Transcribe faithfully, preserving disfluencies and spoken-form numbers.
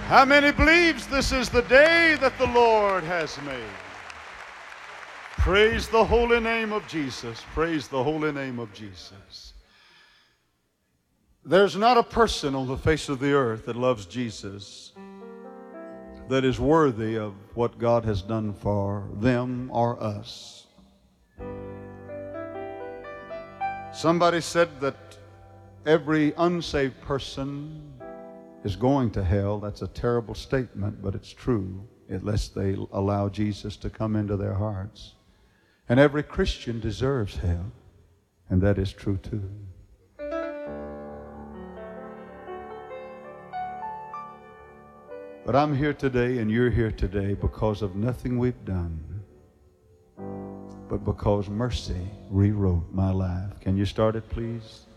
How many believes this is the day that the Lord has made? Praise the holy name of Jesus. Praise the holy name of Jesus. There's not a person on the face of the earth that loves Jesus that is worthy of what God has done for them or us. Somebody said that every unsaved person is going to hell. That's a terrible statement, but it's true, unless they allow Jesus to come into their hearts. And every Christian deserves hell, and that is true too. But I'm here today and you're here today because of nothing we've done, but because mercy rewrote my life. Can you start it, please?